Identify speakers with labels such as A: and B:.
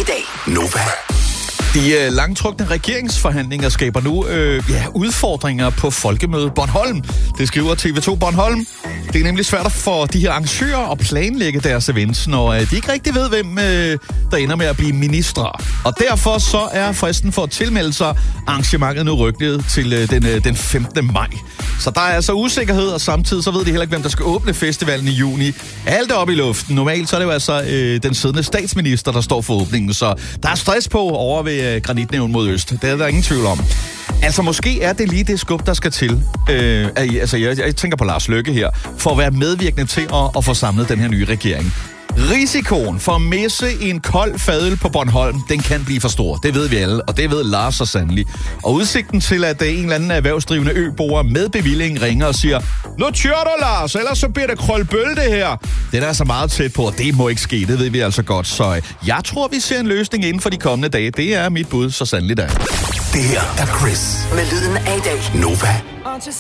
A: i dag.
B: Nova.
C: De langtrukne regeringsforhandlinger skaber nu udfordringer på Folkemødet Bornholm. Det skriver TV2 Bornholm. Det er nemlig svært for de her arrangører at planlægge deres events, når de ikke rigtig ved, hvem der ender med at blive ministre. Og derfor så er fristen for at tilmelde sig arrangementet nu rykket til den 15. maj. Så der er altså usikkerhed, og samtidig så ved de heller ikke, hvem der skal åbne festivalen i juni. Alt er oppe i luften. Normalt så er det jo altså den siddende statsminister, der står for åbningen, så der er stress på over ved Granitnævn mod øst. Det er der ingen tvivl om. Altså måske er det lige det skub, der skal til. Jeg tænker på Lars Løkke her, for at være medvirkende til at få samlet den her nye regering. Risikoen for at misse en kold fadøl på Bornholm, den kan blive for stor. Det ved vi alle, og det ved Lars så sandelig. Og udsigten til, at en eller anden erhvervsdrivende øboer med bevilling ringer og siger, nu tyrer du, Lars, ellers så bliver det krølbøl det her. Den er så meget tæt på, og det må ikke ske, det ved vi altså godt. Så jeg tror, vi ser en løsning inden for de kommende dage. Det er mit bud, så sandelig da.
B: Det her er Chris
A: Med lyden af i dag.
B: Nova.